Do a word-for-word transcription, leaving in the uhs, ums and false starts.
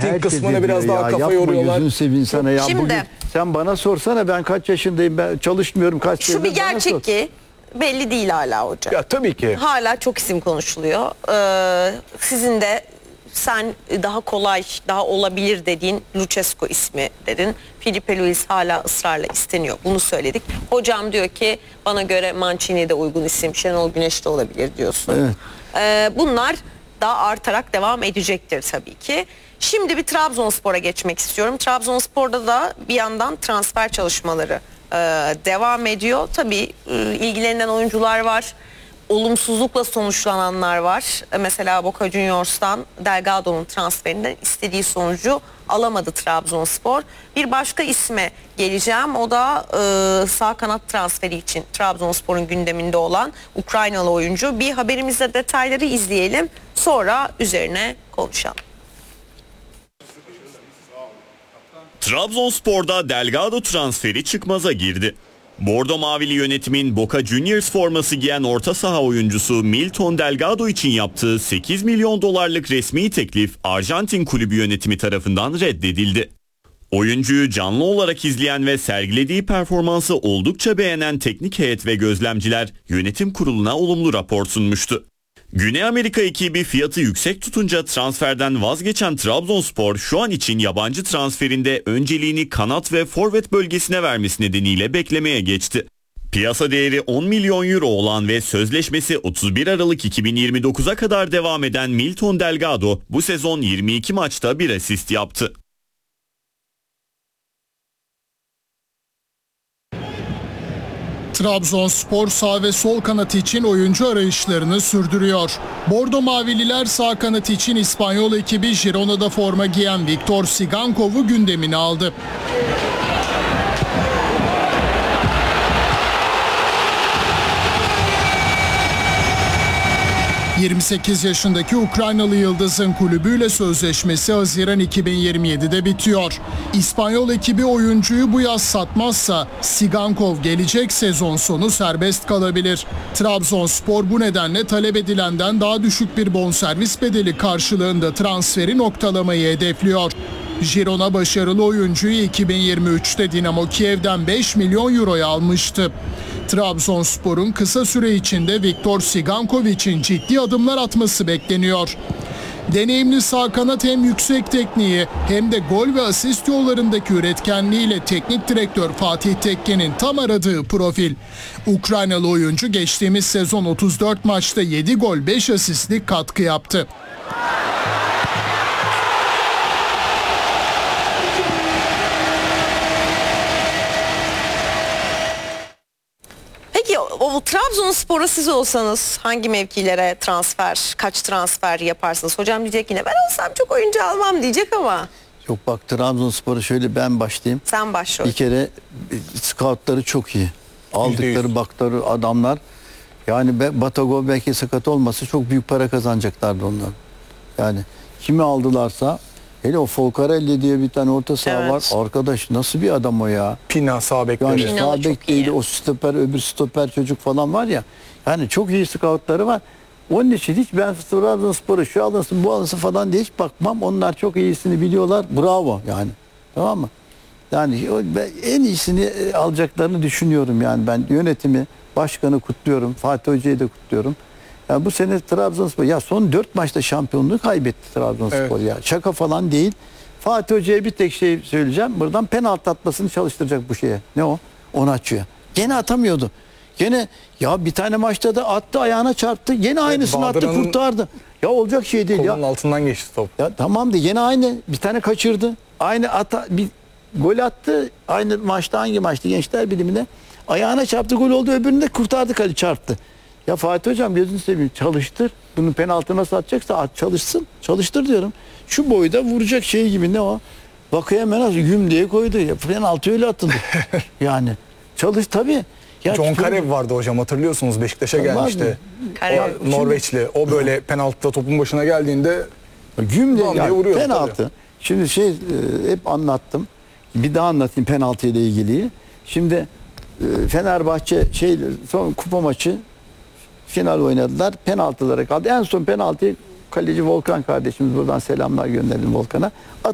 herkes kısmına biraz ediyor daha ya. kafa Yapma, yoruyorlar. gözünü seveyim sana ya. Şimdi- Bugün sen bana sorsana, ben kaç yaşındayım, ben çalışmıyorum kaç Şu senedir, bir bana sor. gerçek ki belli değil hala hocam. Ya tabii ki. Hala çok isim konuşuluyor. Ee, sizin de sen daha kolay, daha olabilir dediğin Lucescu ismi dedin. Filipe Luis hala ısrarla isteniyor. Bunu söyledik. Hocam diyor ki bana göre Mancini de uygun isim, Şenol Güneş de olabilir diyorsun. Evet. Ee, bunlar daha artarak devam edecektir tabii ki. Şimdi bir Trabzonspor'a geçmek istiyorum. Trabzonspor'da da bir yandan transfer çalışmaları e, devam ediyor. Tabii e, ilgilenen oyuncular var. Olumsuzlukla sonuçlananlar var. E, mesela Boca Juniors'tan Delgado'nun transferinden istediği sonucu alamadı Trabzonspor. Bir başka isme geleceğim. O da e, sağ kanat transferi için Trabzonspor'un gündeminde olan Ukraynalı oyuncu. Bir haberimizde detayları izleyelim. Sonra üzerine konuşalım. Trabzonspor'da Delgado transferi çıkmaza girdi. Bordo Mavili yönetimin Boca Juniors forması giyen orta saha oyuncusu Milton Delgado için yaptığı sekiz milyon dolarlık resmi teklif Arjantin kulübü yönetimi tarafından reddedildi. Oyuncuyu canlı olarak izleyen ve sergilediği performansı oldukça beğenen teknik heyet ve gözlemciler yönetim kuruluna olumlu rapor sunmuştu. Güney Amerika ekibi fiyatı yüksek tutunca transferden vazgeçen Trabzonspor şu an için yabancı transferinde önceliğini kanat ve forvet bölgesine vermesi nedeniyle beklemeye geçti. Piyasa değeri on milyon euro olan ve sözleşmesi otuz bir Aralık iki bin yirmi dokuza kadar devam eden Milton Delgado bu sezon yirmi iki maçta bir asist yaptı. Trabzonspor sağ ve sol kanat için oyuncu arayışlarını sürdürüyor. Bordo Mavililer sağ kanat için İspanyol ekibi Girona'da forma giyen Victor Sigankov'u gündemine aldı. yirmi sekiz yaşındaki Ukraynalı yıldızın kulübüyle sözleşmesi Haziran iki bin yirmi yedide bitiyor. İspanyol ekibi oyuncuyu bu yaz satmazsa Sigankov gelecek sezon sonu serbest kalabilir. Trabzonspor bu nedenle talep edilenden daha düşük bir bonservis bedeli karşılığında transferi noktalamayı hedefliyor. Girona başarılı oyuncuyu iki bin yirmi üçte Dinamo Kiev'den beş milyon euroya almıştı. Trabzonspor'un kısa süre içinde Viktor Sigankov için ciddi adımlar atması bekleniyor. Deneyimli sağ kanat hem yüksek tekniği hem de gol ve asist yollarındaki üretkenliğiyle teknik direktör Fatih Tekke'nin tam aradığı profil. Ukraynalı oyuncu geçtiğimiz sezon otuz dört maçta yedi gol beş asistlik katkı yaptı. Peki o, o Trabzonspor'a siz olsanız hangi mevkilere transfer, kaç transfer yaparsınız? Hocam diyecek yine ben olsam çok oyuncu almam diyecek ama. Yok bak, Trabzonspor'a şöyle ben başlayayım. Sen başla. Bir kere scoutları çok iyi. Aldıkları bakları adamlar. Yani be, Batagov belki sakat olmasa çok büyük para kazanacaklardı onlar. Yani kimi aldılarsa, hele o Folcarelli diye bir tane orta saha Evet. var. Arkadaş nasıl bir adam o ya? Pina sağ bekleri. Yani Pinalı sağ çok bek değil, iyi. o stoper, öbür stoper çocuk falan var ya. Yani çok iyi scoutları var. Onun için hiç ben Trabzonspor'u şu alınsın bu alınsın falan diye hiç bakmam. Onlar çok iyisini biliyorlar. Bravo yani. Tamam mı? Yani en iyisini alacaklarını düşünüyorum yani. Ben yönetimi, başkanı kutluyorum. Fatih Hoca'yı da kutluyorum. Yani bu sene Trabzonspor ya son dört maçta şampiyonluğu kaybetti Trabzonspor, evet. Ya. Şaka falan değil. Fatih Hoca'ya bir tek şey söyleyeceğim. Buradan penaltı atmasını çalıştıracak bu şeye. Ne o? Onu açıyor. Gene atamıyordu. Gene ya bir tane maçta da attı, ayağına çarptı. Gene aynısını attı, kurtardı. Ya olacak şey değil ya. Kolunun altından geçti top. Ya tamam da yine aynı. Bir tane kaçırdı. Aynı ata bir gol attı. Aynı maçta, hangi maçtı? Gençler Birliği'nde. Ayağına çarptı, gol oldu. Öbürünü de kurtardı, kaleci çarptı. Ya Fatih Hocam gözünü seveyim, çalıştır. Bunun penaltı nasıl atacaksa at, çalışsın. Çalıştır diyorum. Şu boyda vuracak şey gibi, ne o? Bakıyor hemen nasıl güm diye koydu. Ya penaltı öyle atıldı. Yani çalış tabii. Ya John çünkü- Karev vardı hocam, hatırlıyorsunuz, Beşiktaş'a Tamam gelmişti. Karev. O Norveçli. O böyle penaltıda topun başına geldiğinde Güm diye Bam diye yani, vuruyor penaltı. tabii. Şimdi şey e, hep anlattım. Bir daha anlatayım penaltı ile ilgili. Şimdi e, Fenerbahçe şey son kupa maçı final oynadılar. Penaltılara kaldı. En son penaltıyı kaleci Volkan kardeşimiz, buradan selamlar gönderelim Volkan'a. At,